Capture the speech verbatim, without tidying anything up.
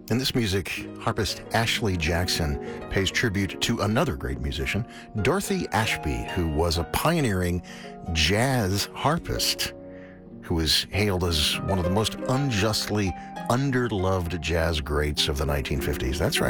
In this music, harpist Ashley Jackson pays tribute to another great musician, Dorothy Ashby, who was a pioneering jazz harpist who is hailed as one of the most unjustly underloved jazz greats of the nineteen fifties. That's right.